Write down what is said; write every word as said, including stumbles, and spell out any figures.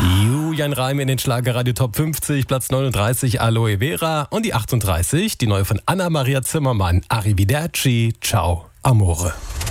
Julian Reim in den Schlagerradio Top fünfzig, Platz neununddreißig, Aloe Vera. Und die achtunddreißig, die neue von Anna-Maria Zimmermann, Arrivederci, Ciao, Amore.